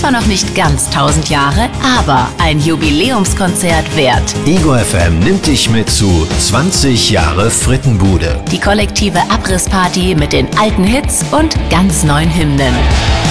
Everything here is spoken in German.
zwar noch nicht ganz 1000 Jahre, aber ein Jubiläumskonzert wert. Ego FM nimmt dich mit zu 20 Jahre Frittenbude. Die kollektive Abrissparty mit den alten Hits und ganz neuen Hymnen.